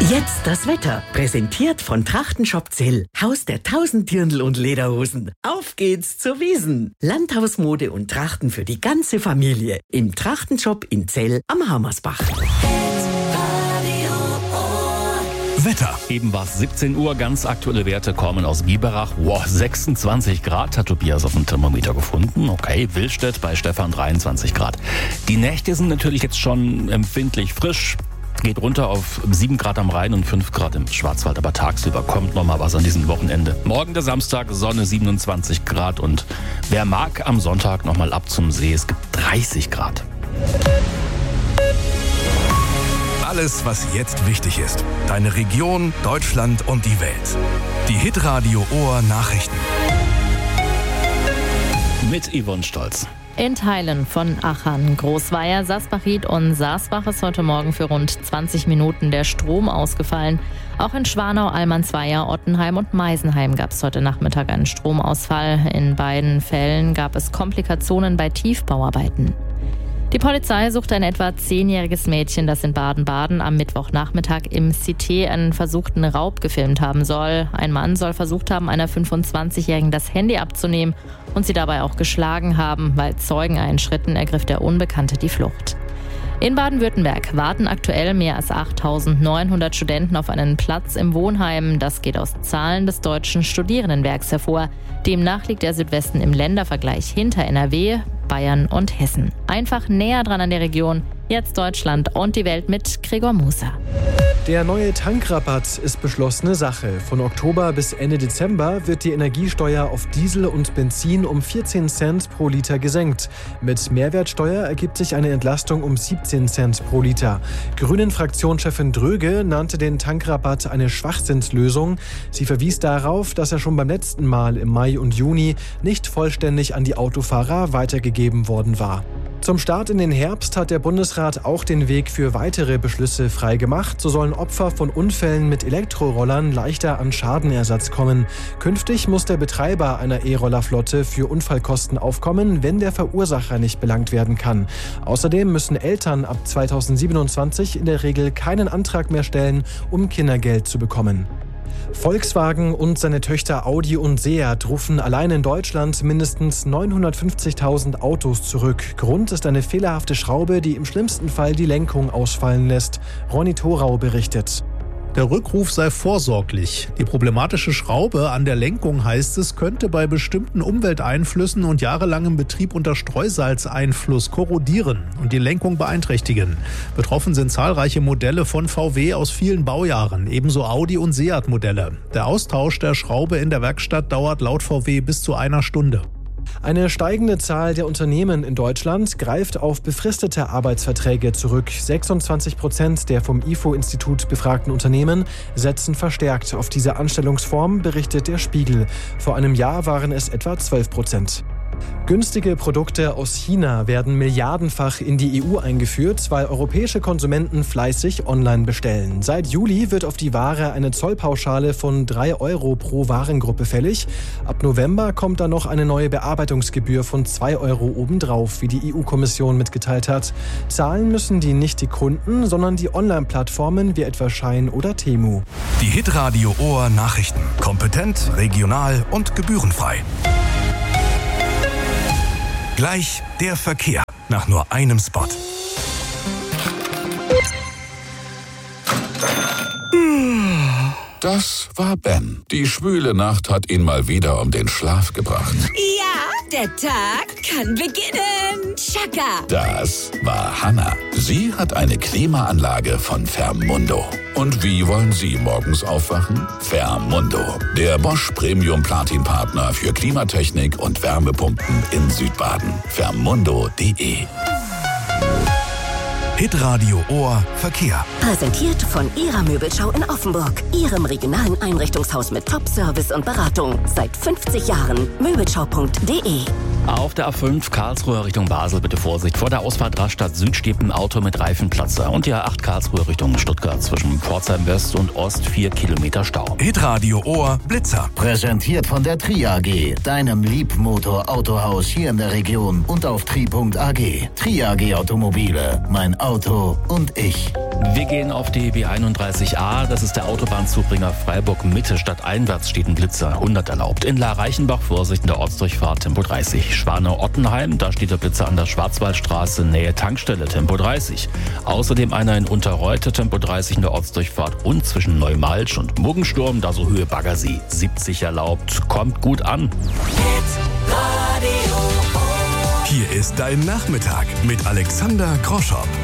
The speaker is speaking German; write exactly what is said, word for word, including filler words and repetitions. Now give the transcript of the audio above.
Jetzt das Wetter, präsentiert von Trachtenshop Zell, Haus der tausend Dirndl und Lederhosen. Auf geht's zur Wiesn. Landhausmode und Trachten für die ganze Familie im Trachtenshop in Zell am Hammersbach. Wetter. Eben war es siebzehn Uhr, ganz aktuelle Werte kommen aus Biberach. Wow, sechsundzwanzig Grad hat Tobias auf dem Thermometer gefunden. Okay, Willstedt bei Stefan dreiundzwanzig Grad. Die Nächte sind natürlich jetzt schon empfindlich frisch. Geht runter auf sieben Grad am Rhein und fünf Grad im Schwarzwald, aber tagsüber kommt noch mal was an diesem Wochenende. Morgen der Samstag, Sonne siebenundzwanzig Grad und wer mag, am Sonntag noch mal ab zum See. Es gibt dreißig Grad. Alles, was jetzt wichtig ist. Deine Region, Deutschland und die Welt. Die Hitradio Ohr Nachrichten. Mit Yvonne Stolz. In Teilen von Achern, Großweier, Sasbachried und Saasbach ist heute Morgen für rund zwanzig Minuten der Strom ausgefallen. Auch in Schwanau, Almansweier, Ottenheim und Meisenheim gab es heute Nachmittag einen Stromausfall. In beiden Fällen gab es Komplikationen bei Tiefbauarbeiten. Die Polizei sucht ein etwa zehnjähriges Mädchen, das in Baden-Baden am Mittwochnachmittag im Cité einen versuchten Raub gefilmt haben soll. Ein Mann soll versucht haben, einer fünfundzwanzigjährigen das Handy abzunehmen und sie dabei auch geschlagen haben. Weil Zeugen einschritten, ergriff der Unbekannte die Flucht. In Baden-Württemberg warten aktuell mehr als achttausendneunhundert Studenten auf einen Platz im Wohnheim. Das geht aus Zahlen des Deutschen Studierendenwerks hervor. Demnach liegt der Südwesten im Ländervergleich hinter N R W, Bayern und Hessen. Einfach näher dran an der Region. Jetzt Deutschland und die Welt mit Gregor Musa. Der neue Tankrabatt ist beschlossene Sache. Von Oktober bis Ende Dezember wird die Energiesteuer auf Diesel und Benzin um vierzehn Cent pro Liter gesenkt. Mit Mehrwertsteuer ergibt sich eine Entlastung um siebzehn Cent pro Liter. Grünen-Fraktionschefin Dröge nannte den Tankrabatt eine Schwachsinnslösung. Sie verwies darauf, dass er schon beim letzten Mal im Mai und Juni nicht vollständig an die Autofahrer weitergegeben worden war. Zum Start in den Herbst hat der Bundesrat auch den Weg für weitere Beschlüsse freigemacht. So sollen Opfer von Unfällen mit Elektrorollern leichter an Schadenersatz kommen. Künftig muss der Betreiber einer E-Rollerflotte für Unfallkosten aufkommen, wenn der Verursacher nicht belangt werden kann. Außerdem müssen Eltern ab zweitausendsiebenundzwanzig in der Regel keinen Antrag mehr stellen, um Kindergeld zu bekommen. Volkswagen und seine Töchter Audi und Seat rufen allein in Deutschland mindestens neunhundertfünfzigtausend Autos zurück. Grund ist eine fehlerhafte Schraube, die im schlimmsten Fall die Lenkung ausfallen lässt. Ronny Thorau berichtet. Der Rückruf sei vorsorglich. Die problematische Schraube an der Lenkung, heißt es, könnte bei bestimmten Umwelteinflüssen und jahrelangem Betrieb unter Streusalzeinfluss korrodieren und die Lenkung beeinträchtigen. Betroffen sind zahlreiche Modelle von V W aus vielen Baujahren, ebenso Audi- und Seat-Modelle. Der Austausch der Schraube in der Werkstatt dauert laut V W bis zu einer Stunde. Eine steigende Zahl der Unternehmen in Deutschland greift auf befristete Arbeitsverträge zurück. sechsundzwanzig Prozent der vom I F O-Institut befragten Unternehmen setzen verstärkt auf diese Anstellungsform, berichtet der Spiegel. Vor einem Jahr waren es etwa zwölf Prozent. Günstige Produkte aus China werden milliardenfach in die E U eingeführt, weil europäische Konsumenten fleißig online bestellen. Seit Juli wird auf die Ware eine Zollpauschale von drei Euro pro Warengruppe fällig. Ab November kommt dann noch eine neue Bearbeitungsgebühr von zwei Euro obendrauf, wie die E U-Kommission mitgeteilt hat. Zahlen müssen die nicht die Kunden, sondern die Online-Plattformen wie etwa Shein oder Temu. Die Hitradio Ohr Nachrichten. Kompetent, regional und gebührenfrei. Gleich der Verkehr nach nur einem Spot. Das war Ben. Die schwüle Nacht hat ihn mal wieder um den Schlaf gebracht. Ja, der Tag kann beginnen. Chaka. Das war Hannah. Sie hat eine Klimaanlage von Fermundo. Und wie wollen Sie morgens aufwachen? Fermundo, der Bosch Premium Platin Partner für Klimatechnik und Wärmepumpen in Südbaden. Fermundo punkt de. Hitradio Ohr Verkehr. Präsentiert von Ihrer Möbelschau in Offenburg. Ihrem regionalen Einrichtungshaus mit Top-Service und Beratung. Seit fünfzig Jahren. Möbelschau punkt de. Auf der A fünf Karlsruhe Richtung Basel bitte Vorsicht. Vor der Ausfahrt Rastatt Süd steht ein Auto mit Reifenplatzer. Und die A acht Karlsruhe Richtung Stuttgart zwischen Pforzheim West und Ost vier Kilometer Stau. Hitradio Ohr Blitzer. Präsentiert von der Tri A G, deinem Liebmotor-Autohaus hier in der Region und auf tri punkt a g. Tri A G Automobile, mein Auto und ich. Wir gehen auf die B einunddreißig A. Das ist der Autobahnzubringer Freiburg Mitte. Stadteinwärts steht ein Blitzer, hundert erlaubt. In La Reichenbach Vorsicht in der Ortsdurchfahrt Tempo dreißig. Schwanau-Ottenheim, da steht der Blitzer an der Schwarzwaldstraße, Nähe Tankstelle, Tempo dreißig. Außerdem einer in Unterreute, Tempo dreißig in der Ortsdurchfahrt und zwischen Neumalsch und Muggensturm, da so Höhe Baggersee, siebzig erlaubt. Kommt gut an. Hier ist dein Nachmittag mit Alexander Groschow.